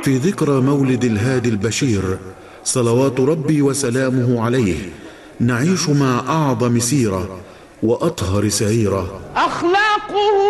في ذكرى مولد الهادي البشير صلوات ربي وسلامه عليه نعيش مع أعظم سيرة وأطهر سعيرة. أخلاقه